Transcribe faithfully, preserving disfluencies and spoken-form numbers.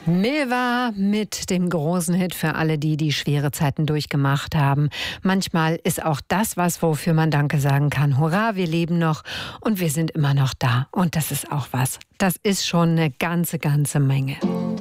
Milva mit dem großen Hit für alle die, die schwere Zeiten durchgemacht haben. Manchmal ist auch das was, wofür man Danke sagen kann. Hurra, wir leben noch und wir sind immer noch da. Und das ist auch was. Das ist schon eine ganze, ganze Menge.